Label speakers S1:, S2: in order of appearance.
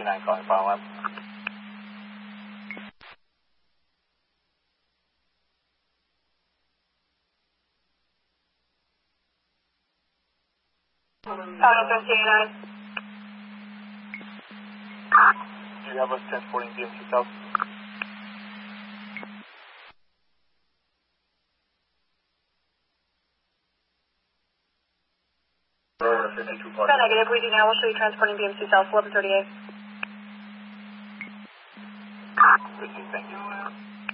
S1: 39 calling final lab.
S2: Final 59.
S1: Do you have us transporting DMC South?
S2: Negative, we do now. We'll show you transporting BMC South, 1138.
S1: Thank you.